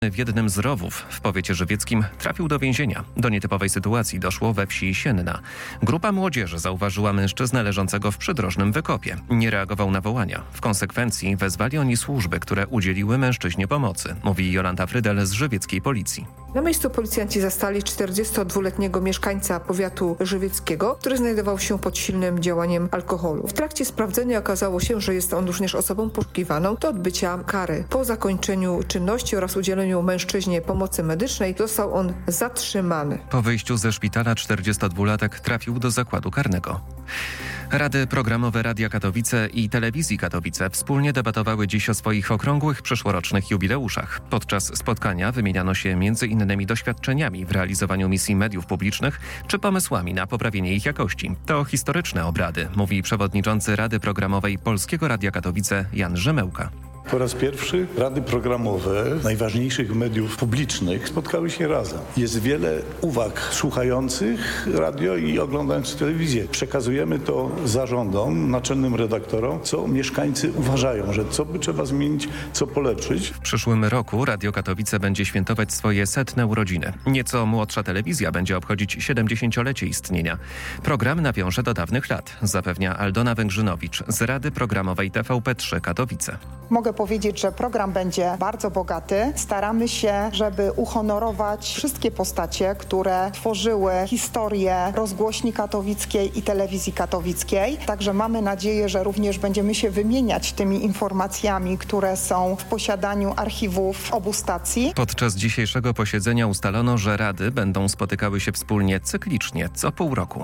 W jednym z rowów w powiecie żywieckim trafił do więzienia. Do nietypowej sytuacji doszło we wsi Sienna. Grupa młodzieży zauważyła mężczyznę leżącego w przydrożnym wykopie. Nie reagował na wołania. W konsekwencji wezwali oni służby, które udzieliły mężczyźnie pomocy, mówi Jolanta Frydel z żywieckiej policji. Na miejscu policjanci zastali 42-letniego mieszkańca powiatu żywieckiego, który znajdował się pod silnym działaniem alkoholu. W trakcie sprawdzenia okazało się, że jest on również osobą poszukiwaną do odbycia kary. Po zakończeniu czynności oraz udzieleniu mężczyźnie pomocy medycznej został on zatrzymany. Po wyjściu ze szpitala 42-latek trafił do zakładu karnego. Rady programowe Radia Katowice i Telewizji Katowice wspólnie debatowały dziś o swoich okrągłych przyszłorocznych jubileuszach. Podczas spotkania wymieniano się m.in. doświadczeniami w realizowaniu misji mediów publicznych czy pomysłami na poprawienie ich jakości. To historyczne obrady, mówi przewodniczący Rady Programowej Polskiego Radia Katowice Jan Rzemełka. Po raz pierwszy rady programowe najważniejszych mediów publicznych spotkały się razem. Jest wiele uwag słuchających radio i oglądających telewizję. Przekazujemy to zarządom, naczelnym redaktorom, co mieszkańcy uważają, że co by trzeba zmienić, co polepszyć. W przyszłym roku Radio Katowice będzie świętować swoje 100. urodziny. Nieco młodsza telewizja będzie obchodzić 70-lecie istnienia. Program nawiąże do dawnych lat, zapewnia Aldona Węgrzynowicz z Rady Programowej TVP3 Katowice. Mogę powiedzieć, że program będzie bardzo bogaty. Staramy się, żeby uhonorować wszystkie postacie, które tworzyły historię rozgłośni katowickiej i telewizji katowickiej. Także mamy nadzieję, że również będziemy się wymieniać tymi informacjami, które są w posiadaniu archiwów obu stacji. Podczas dzisiejszego posiedzenia ustalono, że rady będą spotykały się wspólnie cyklicznie co pół roku.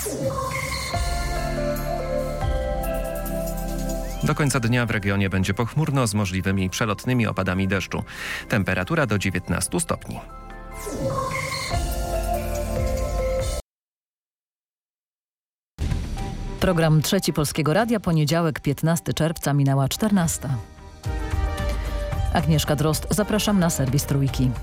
Do końca dnia w regionie będzie pochmurno z możliwymi przelotnymi opadami deszczu. Temperatura do 19 stopni. Program Trzeci Polskiego Radia, poniedziałek 15 czerwca, minęła 14. Agnieszka Drozd, zapraszam na serwis Trójki.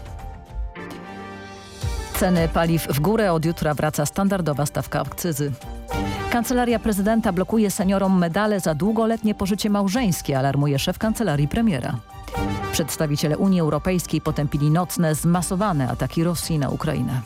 Ceny paliw w górę, od jutra wraca standardowa stawka akcyzy. Kancelaria prezydenta blokuje seniorom medale za długoletnie pożycie małżeńskie, alarmuje szef kancelarii premiera. Przedstawiciele Unii Europejskiej potępili nocne, zmasowane ataki Rosji na Ukrainę.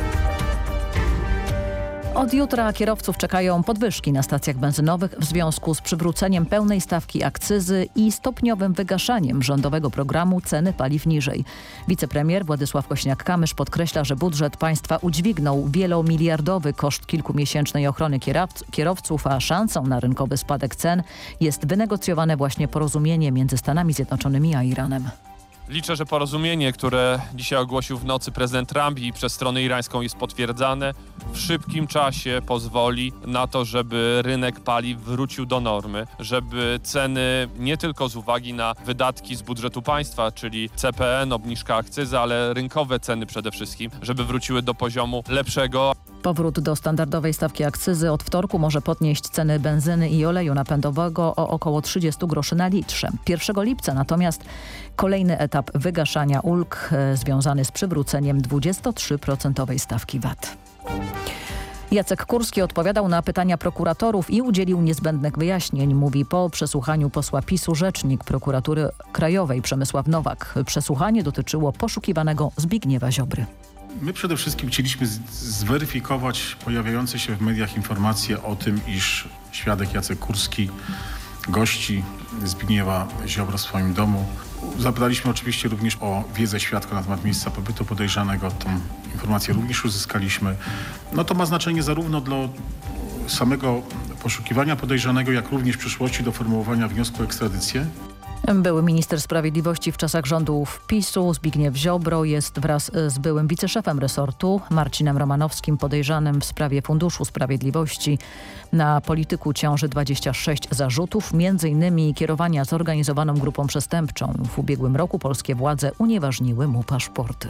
Od jutra kierowców czekają podwyżki na stacjach benzynowych w związku z przywróceniem pełnej stawki akcyzy i stopniowym wygaszaniem rządowego programu Ceny paliw niżej. Wicepremier Władysław Kosiniak-Kamysz podkreśla, że budżet państwa udźwignął wielomiliardowy koszt kilkumiesięcznej ochrony kierowców, a szansą na rynkowy spadek cen jest wynegocjowane właśnie porozumienie między Stanami Zjednoczonymi a Iranem. Liczę, że porozumienie, które dzisiaj ogłosił w nocy prezydent Trump i przez stronę irańską jest potwierdzane, w szybkim czasie pozwoli na to, żeby rynek paliw wrócił do normy, żeby ceny nie tylko z uwagi na wydatki z budżetu państwa, czyli CPN, obniżka akcyzy, ale rynkowe ceny przede wszystkim, żeby wróciły do poziomu lepszego. Powrót do standardowej stawki akcyzy od wtorku może podnieść ceny benzyny i oleju napędowego o około 30 groszy na litrze. 1 lipca natomiast kolejny etap wygaszania ulg związany z przywróceniem 23% stawki VAT. Jacek Kurski odpowiadał na pytania prokuratorów i udzielił niezbędnych wyjaśnień, mówi po przesłuchaniu posła PiS-u rzecznik Prokuratury Krajowej Przemysław Nowak. Przesłuchanie dotyczyło poszukiwanego Zbigniewa Ziobry. My przede wszystkim chcieliśmy zweryfikować pojawiające się w mediach informacje o tym, iż świadek Jacek Kurski gości Zbigniewa Ziobro w swoim domu. Zapytaliśmy oczywiście również o wiedzę świadka na temat miejsca pobytu podejrzanego. Tą informację również uzyskaliśmy. No to ma znaczenie zarówno dla samego poszukiwania podejrzanego, jak również w przyszłości do formułowania wniosku o ekstradycję. Były minister sprawiedliwości w czasach rządów PiS-u Zbigniew Ziobro jest wraz z byłym wiceszefem resortu Marcinem Romanowskim podejrzanym w sprawie Funduszu Sprawiedliwości. Na polityku ciąży 26 zarzutów, m.in. kierowania zorganizowaną grupą przestępczą. W ubiegłym roku polskie władze unieważniły mu paszporty.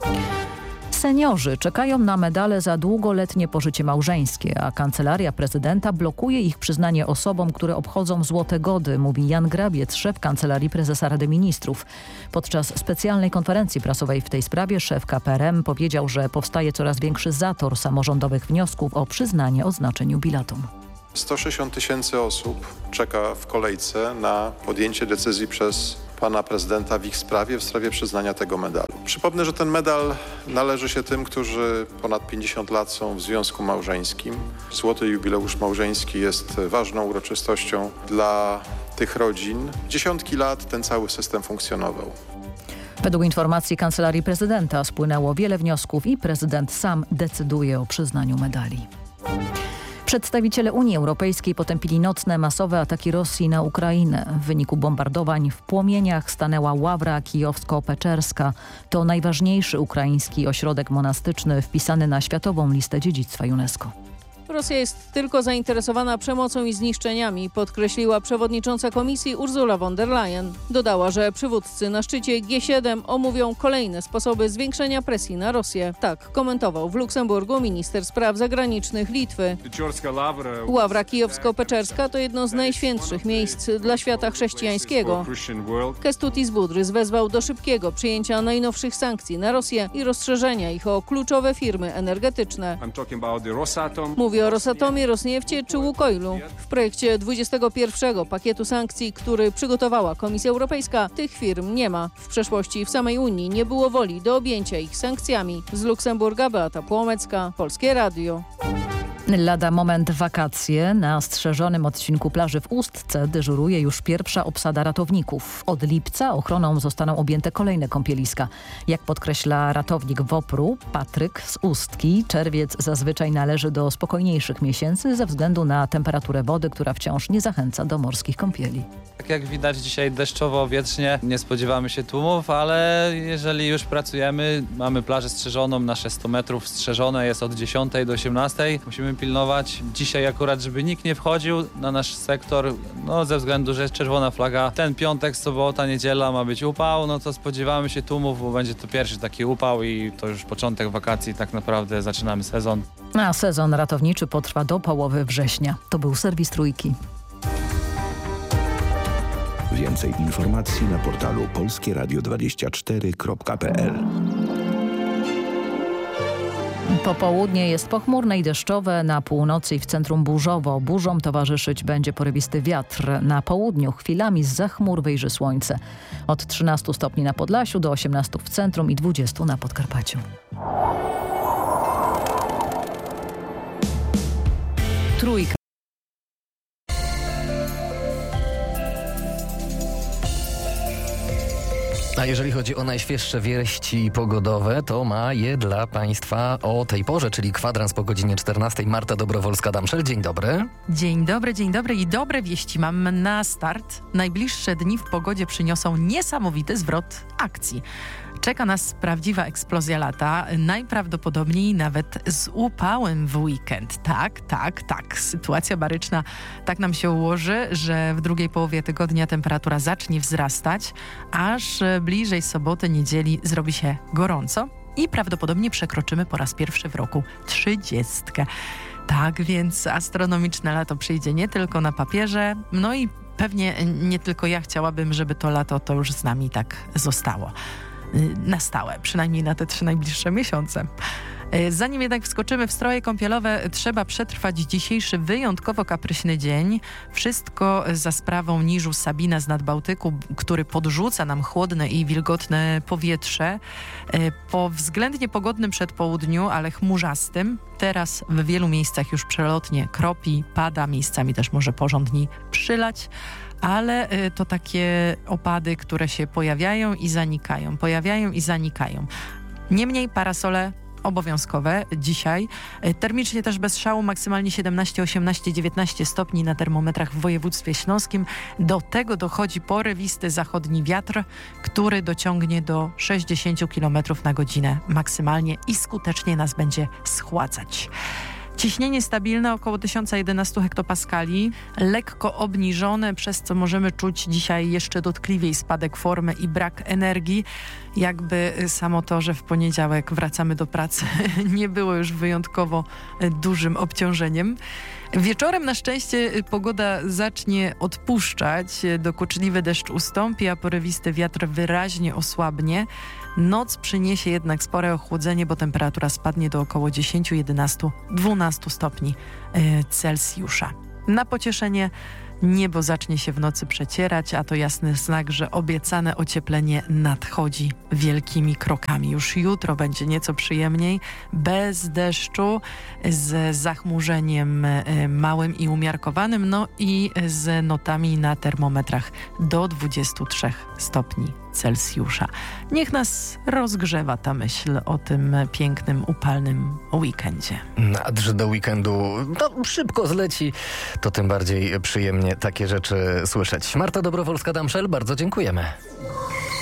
Seniorzy czekają na medale za długoletnie pożycie małżeńskie, a Kancelaria Prezydenta blokuje ich przyznanie osobom, które obchodzą złote gody, mówi Jan Grabiec, szef Kancelarii Prezesa Rady Ministrów. Podczas specjalnej konferencji prasowej w tej sprawie szef KPRM powiedział, że powstaje coraz większy zator samorządowych wniosków o przyznanie oznaczeń jubilatom. 160 000 osób czeka w kolejce na podjęcie decyzji przez pana prezydenta w ich sprawie, w sprawie przyznania tego medalu. Przypomnę, że ten medal należy się tym, którzy ponad 50 lat są w związku małżeńskim. Złoty jubileusz małżeński jest ważną uroczystością dla tych rodzin. Dziesiątki lat ten cały system funkcjonował. Według informacji Kancelarii Prezydenta spłynęło wiele wniosków i prezydent sam decyduje o przyznaniu medali. Przedstawiciele Unii Europejskiej potępili nocne masowe ataki Rosji na Ukrainę. W wyniku bombardowań w płomieniach stanęła Ławra Kijowsko-Peczerska. To najważniejszy ukraiński ośrodek monastyczny wpisany na Światową Listę Dziedzictwa UNESCO. Rosja jest tylko zainteresowana przemocą i zniszczeniami, podkreśliła przewodnicząca komisji Ursula von der Leyen. Dodała, że przywódcy na szczycie G7 omówią kolejne sposoby zwiększenia presji na Rosję. Tak komentował w Luksemburgu minister spraw zagranicznych Litwy. Ławra Kijowsko-Peczerska to jedno z najświętszych miejsc dla świata chrześcijańskiego. Kestutis Budrys wezwał do szybkiego przyjęcia najnowszych sankcji na Rosję i rozszerzenia ich o kluczowe firmy energetyczne. Mówi o Rosatomie, Rosniefcie czy Łukoilu. W projekcie 21 pakietu sankcji, który przygotowała Komisja Europejska, tych firm nie ma. W przeszłości w samej Unii nie było woli do objęcia ich sankcjami. Z Luksemburga Beata Płomecka, Polskie Radio. Lada moment wakacje. Na strzeżonym odcinku plaży w Ustce dyżuruje już pierwsza obsada ratowników. Od lipca ochroną zostaną objęte kolejne kąpieliska. Jak podkreśla ratownik WOPR-u Patryk z Ustki, czerwiec zazwyczaj należy do spokojniejszych miesięcy ze względu na temperaturę wody, która wciąż nie zachęca do morskich kąpieli. Tak jak widać dzisiaj deszczowo, wietrznie, nie spodziewamy się tłumów, ale jeżeli już pracujemy, mamy plażę strzeżoną, nasze 100 metrów strzeżone jest od 10 do 18. Musimy pilnować dzisiaj akurat, żeby nikt nie wchodził na nasz sektor, ze względu, że jest czerwona flaga. Ten piątek, sobota, niedziela ma być upał, to spodziewamy się tłumów, bo będzie to pierwszy taki upał i to już początek wakacji, tak naprawdę zaczynamy sezon. A sezon ratowniczy potrwa do połowy września. To był serwis Trójki. Więcej informacji na portalu polskieradio24.pl. Popołudnie jest pochmurne i deszczowe, na północy i w centrum burzowo. Burzom towarzyszyć będzie porywisty wiatr. Na południu chwilami zza chmur wyjrzy słońce. Od 13 stopni na Podlasiu do 18 w centrum i 20 na Podkarpaciu. Trójka. A jeżeli chodzi o najświeższe wieści pogodowe, to ma je dla Państwa o tej porze, czyli kwadrans po godzinie 14. Marta Dobrowolska-Damszel. Dzień dobry. Dzień dobry i dobre wieści mam na start. Najbliższe dni w pogodzie przyniosą niesamowity zwrot akcji. Czeka nas prawdziwa eksplozja lata, najprawdopodobniej nawet z upałem w weekend. Tak. Sytuacja baryczna tak nam się ułoży, że w drugiej połowie tygodnia temperatura zacznie wzrastać, aż bliżej soboty, niedzieli zrobi się gorąco i prawdopodobnie przekroczymy po raz pierwszy w roku 30. Tak więc astronomiczne lato przyjdzie nie tylko na papierze, i pewnie nie tylko ja chciałabym, żeby to lato to już z nami tak zostało. Na stałe, przynajmniej na te 3 najbliższe miesiące. Zanim jednak wskoczymy w stroje kąpielowe, trzeba przetrwać dzisiejszy wyjątkowo kapryśny dzień. Wszystko za sprawą niżu Sabina z Nadbałtyku, który podrzuca nam chłodne i wilgotne powietrze. Po względnie pogodnym przedpołudniu, ale chmurzastym, teraz w wielu miejscach już przelotnie kropi, pada, miejscami też może porządnie przylać. Ale to takie opady, które się pojawiają i zanikają. Niemniej parasole obowiązkowe dzisiaj. Termicznie też bez szału, maksymalnie 17, 18, 19 stopni na termometrach w województwie śląskim. Do tego dochodzi porywisty zachodni wiatr, który dociągnie do 60 km na godzinę maksymalnie i skutecznie nas będzie schładzać. Ciśnienie stabilne około 1011 hektopaskali, lekko obniżone, przez co możemy czuć dzisiaj jeszcze dotkliwiej spadek formy i brak energii. Jakby samo to, że w poniedziałek wracamy do pracy nie było już wyjątkowo dużym obciążeniem. Wieczorem na szczęście pogoda zacznie odpuszczać, dokuczliwy deszcz ustąpi, a porywisty wiatr wyraźnie osłabnie. Noc przyniesie jednak spore ochłodzenie, bo temperatura spadnie do około 10, 11, 12 stopni Celsjusza. Na pocieszenie Niebo zacznie się w nocy przecierać, a to jasny znak, że obiecane ocieplenie nadchodzi wielkimi krokami. Już jutro będzie nieco przyjemniej, bez deszczu, z zachmurzeniem małym i umiarkowanym, no i z notami na termometrach do 23 stopni Celsjusza. Niech nas rozgrzewa ta myśl o tym pięknym, upalnym weekendzie. Że do weekendu szybko zleci, to tym bardziej przyjemnie takie rzeczy słyszeć. Marta Dobrowolska-Damszel, bardzo dziękujemy.